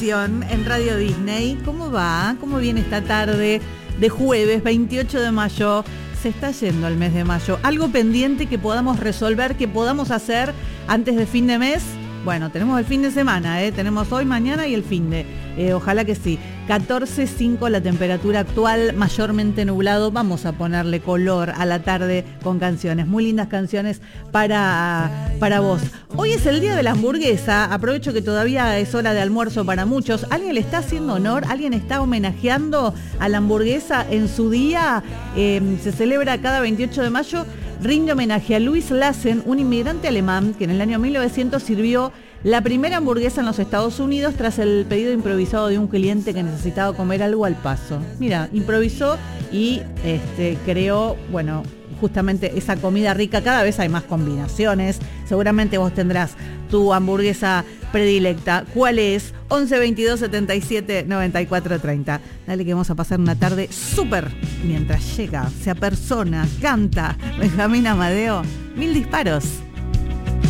En Radio Disney. ¿Cómo va? ¿Cómo viene esta tarde de jueves 28 de mayo? Se está yendo el mes de mayo. ¿Algo pendiente que podamos resolver, que podamos hacer antes de fin de mes? Bueno, tenemos el fin de semana, tenemos hoy, mañana y el fin de. Ojalá que sí. 14.5 la temperatura actual, mayormente nublado. Vamos a ponerle color a la tarde con canciones, muy lindas canciones para vos. Hoy es el día de la hamburguesa. Aprovecho que todavía es hora de almuerzo para muchos. ¿Alguien le está haciendo honor? ¿Alguien está homenajeando a la hamburguesa en su día? Se celebra cada 28 de mayo. Rinde homenaje a Louis Lassen, un inmigrante alemán que en el año 1900 sirvió la primera hamburguesa en los Estados Unidos tras el pedido improvisado de un cliente que necesitaba comer algo al paso. Mira, improvisó y creó, bueno, justamente esa comida rica. Cada vez hay más combinaciones. Seguramente vos tendrás tu hamburguesa predilecta. ¿Cuál es? 11 22 77 94 30. Dale que vamos a pasar una tarde súper mientras llega, se apersona, canta Benjamín Amadeo. 1000 disparos.